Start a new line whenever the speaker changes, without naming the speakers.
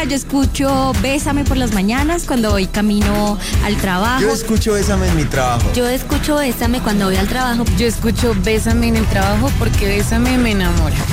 yo escucho Bésame por las mañanas cuando voy camino al trabajo.
Yo escucho Bésame en mi trabajo.
Yo escucho Bésame cuando voy al trabajo.
Yo escucho Bésame en el trabajo porque Bésame me enamora.